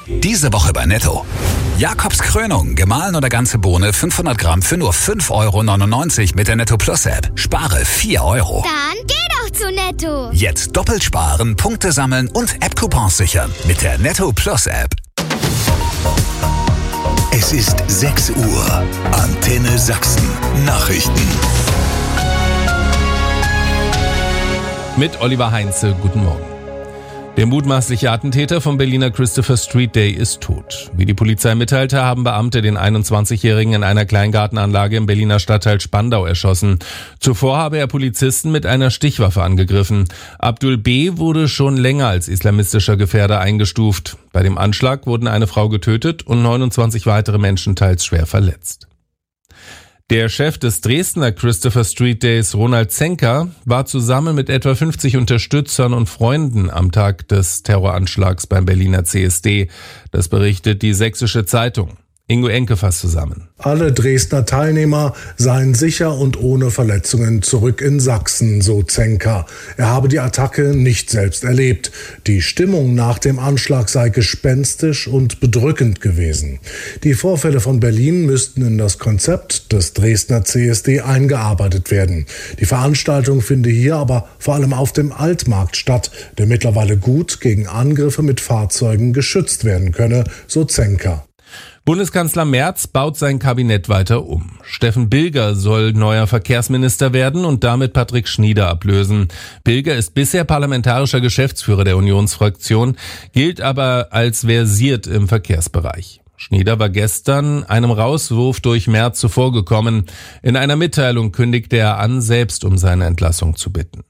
Diese Woche bei Netto. Jakobs Krönung, gemahlen oder ganze Bohne 500 Gramm für nur 5,99 € mit der Netto Plus App. Spare 4 €. Dann geh doch zu Netto. Jetzt doppelt sparen, Punkte sammeln und App-Coupons sichern mit der Netto Plus App. Es ist 6 Uhr. Antenne Sachsen. Nachrichten. Mit Oliver Heinze, guten Morgen. Der mutmaßliche Attentäter vom Berliner Christopher Street Day ist tot. Wie die Polizei mitteilte, haben Beamte den 21-Jährigen in einer Kleingartenanlage im Berliner Stadtteil Spandau erschossen. Zuvor habe er Polizisten mit einer Stichwaffe angegriffen. Abdul B. wurde schon länger als islamistischer Gefährder eingestuft. Bei dem Anschlag wurden eine Frau getötet und 29 weitere Menschen teils schwer verletzt. Der Chef des Dresdner Christopher Street Days, Ronald Zenker, war zusammen mit etwa 50 Unterstützern und Freunden am Tag des Terroranschlags beim Berliner CSD. Das berichtet die Sächsische Zeitung. Ingo Enke fasst zusammen. Alle Dresdner Teilnehmer seien sicher und ohne Verletzungen zurück in Sachsen, so Zenker. Er habe die Attacke nicht selbst erlebt. Die Stimmung nach dem Anschlag sei gespenstisch und bedrückend gewesen. Die Vorfälle von Berlin müssten in das Konzept des Dresdner CSD eingearbeitet werden. Die Veranstaltung finde hier aber vor allem auf dem Altmarkt statt, der mittlerweile gut gegen Angriffe mit Fahrzeugen geschützt werden könne, so Zenker. Bundeskanzler Merz baut sein Kabinett weiter um. Steffen Bilger soll neuer Verkehrsminister werden und damit Patrick Schnieder ablösen. Bilger ist bisher parlamentarischer Geschäftsführer der Unionsfraktion, gilt aber als versiert im Verkehrsbereich. Schnieder war gestern einem Rauswurf durch Merz zuvorgekommen. In einer Mitteilung kündigte er an, selbst um seine Entlassung zu bitten.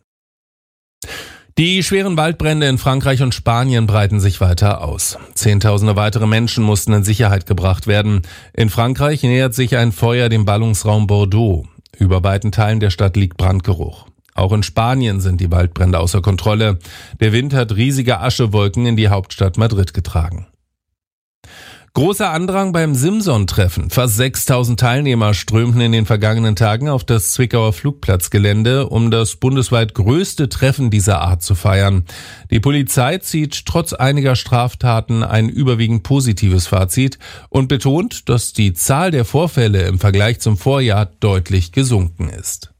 Die schweren Waldbrände in Frankreich und Spanien breiten sich weiter aus. Zehntausende weitere Menschen mussten in Sicherheit gebracht werden. In Frankreich nähert sich ein Feuer dem Ballungsraum Bordeaux. Über weiten Teilen der Stadt liegt Brandgeruch. Auch in Spanien sind die Waldbrände außer Kontrolle. Der Wind hat riesige Aschewolken in die Hauptstadt Madrid getragen. Großer Andrang beim Simson-Treffen. Fast 6.000 Teilnehmer strömten in den vergangenen Tagen auf das Zwickauer Flugplatzgelände, um das bundesweit größte Treffen dieser Art zu feiern. Die Polizei zieht trotz einiger Straftaten ein überwiegend positives Fazit und betont, dass die Zahl der Vorfälle im Vergleich zum Vorjahr deutlich gesunken ist.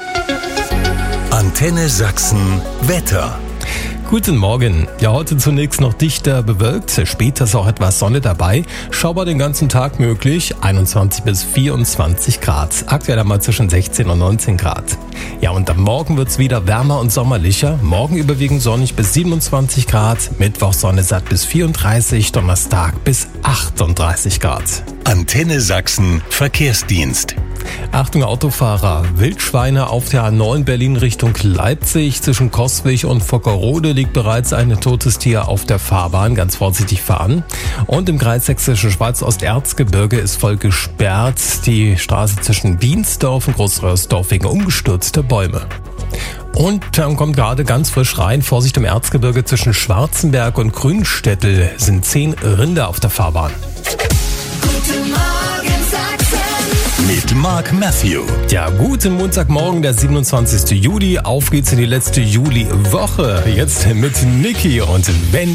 Antenne Sachsen Wetter. Guten Morgen. Ja, heute zunächst noch dichter bewölkt, später ist auch etwas Sonne dabei. Schaubar den ganzen Tag möglich, 21 bis 24 Grad. Aktuell einmal zwischen 16 und 19 Grad. Ja, und am Morgen wird's wieder wärmer und sommerlicher. Morgen überwiegend sonnig bis 27 Grad, Mittwoch Sonne satt bis 34, Donnerstag bis 38 Grad. Antenne Sachsen Verkehrsdienst. Achtung Autofahrer, Wildschweine auf der A9 Berlin Richtung Leipzig. Zwischen Coswig und Vockerode liegt bereits ein totes Tier auf der Fahrbahn. Ganz vorsichtig fahren. Und im Kreis Sächsische Schweiz-Osterzgebirge ist voll gesperrt. Die Straße zwischen Biensdorf und Großröhrsdorf wegen umgestürzter Bäume. Und dann kommt gerade ganz frisch rein, Vorsicht im Erzgebirge zwischen Schwarzenberg und Grünstädtel sind 10 Rinder auf der Fahrbahn. Guten Morgen Sachsen. Mit Mark Matthew. Ja, guten Montagmorgen, der 27. Juli. Auf geht's in die letzte Juliwoche. Jetzt mit Niki und wenn